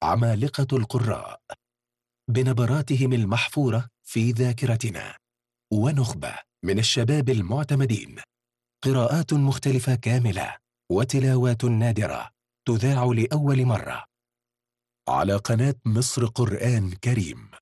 عمالقة القراء بنبراتهم المحفورة في ذاكرتنا، ونخبة من الشباب المعتمدين، قراءات مختلفة كاملة وتلاوات نادرة تذاع لأول مرة على قناة مصر قرآن كريم.